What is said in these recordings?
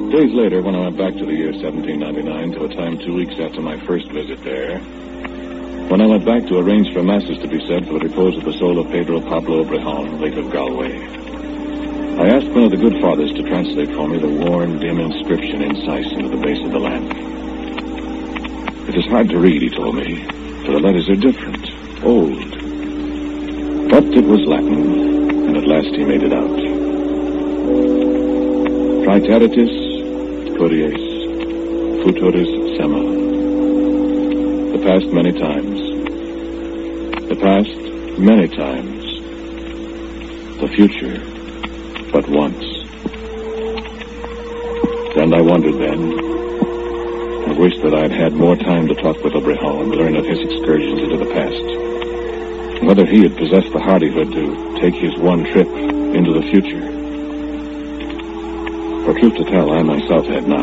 Days later, when I went back to the year 1799, to a time 2 weeks after my first visit there, when I went back to arrange for masses to be said for the repose of the soul of Pedro Pablo Obrejon, late of Galway, I asked one of the good fathers to translate for me the worn, dim inscription incise into the base of the lamp. It is hard to read, he told me, for the letters are different, old. But it was Latin, and at last he made it out. Praeteritis Curies Futuris Sema. The past many times. The past many times. The future but once. And I wondered then. I wished that I had had more time to talk with Obrejon and learn of his excursions into the past. And whether he had possessed the hardihood to take his one trip into the future. For truth to tell, I myself had not.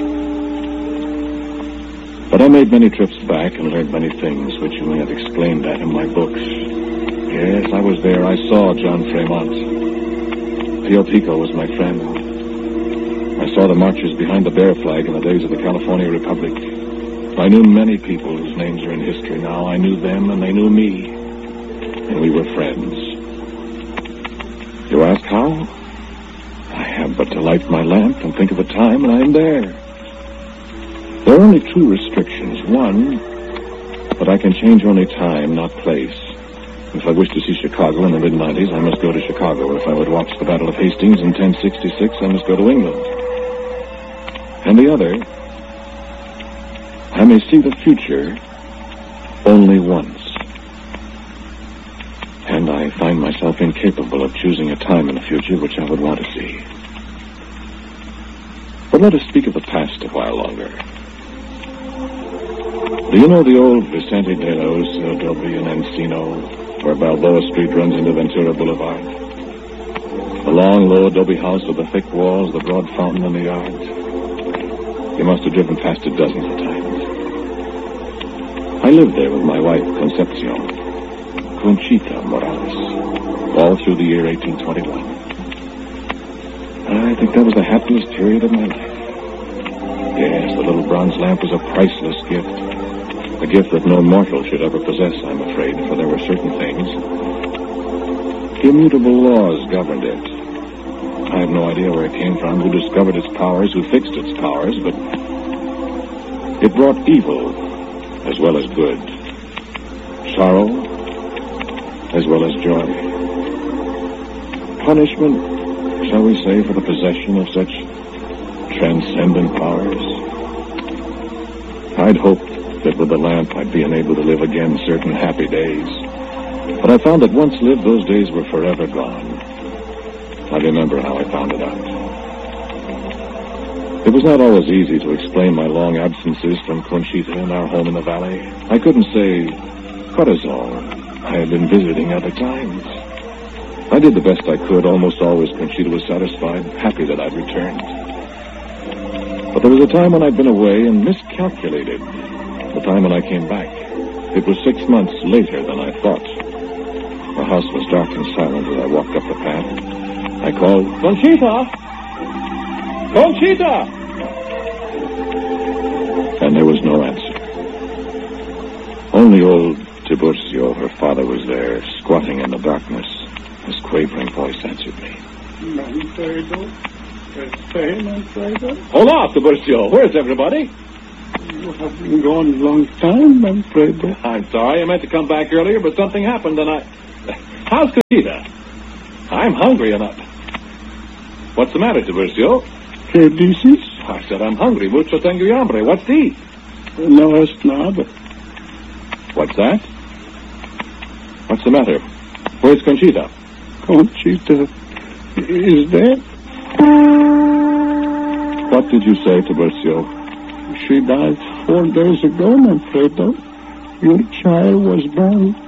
But I made many trips back and learned many things which you may have exclaimed at in my books. Yes, I was there. I saw John Fremont. Pio Pico was my friend. I saw the marchers behind the Bear flag in the days of the California Republic. I knew many people whose names are in history now. I knew them and they knew me. And we were friends. You ask how? I have but to light my lamp and think of a time, and I am there. There are only two restrictions. One, that I can change only time, not place. If I wish to see Chicago in the mid-90s, I must go to Chicago. If I would watch the Battle of Hastings in 1066, I must go to England. And the other, I may see the future only once. And I find myself incapable of choosing a time in the future which I would want to see. But let us speak of the past a while longer. Do you know the old Vicente de los Adobe in Encino, where Balboa Street runs into Ventura Boulevard? The long, low adobe house with the thick walls, the broad fountain in the yard. You must have driven past it dozens of times. I lived there with my wife, Concepcion, Conchita Morales, all through the year 1821. I think that was the happiest period of my life. Yes, the little bronze lamp was a priceless gift. A gift that no mortal should ever possess, I'm afraid, for there were certain things. Immutable laws governed it. I have no idea where it came from, who discovered its powers, who fixed its powers, but it brought evil as well as good. Sorrow as well as joy. Punishment, shall we say, for the possession of such transcendent powers. I'd hoped that with the lamp I'd be enabled to live again certain happy days. But I found that once lived, those days were forever gone. I remember how I found it out. It was not always easy to explain my long absences from Conchita and our home in the valley. I couldn't say, Corazon, I had been visiting other times. I did the best I could. Almost always Conchita was satisfied, happy that I'd returned. But there was a time when I'd been away and miscalculated. The time when I came back. It was 6 months later than I thought. The house was dark and silent as I walked up the path. I called, Conchita! Conchita! And there was no answer. Only old Tiburcio, her father, was there, squatting in the darkness. His quavering voice answered me. Manfredo? Manfredo? Hola, Tiburcio. Where's everybody? You have been gone a long time, Manfredo. I'm sorry. I meant to come back earlier, but something happened, and How's Conchita? I'm hungry enough. What's the matter, Tiburcio? ¿Qué dices? I said I'm hungry. Mucho tengo hambre. What's to eat? No es nada. What's that? What's the matter? Where's Conchita? Conchita is dead. What did you say, Tiburcio? She died 4 days ago, Manfredo. Your child was born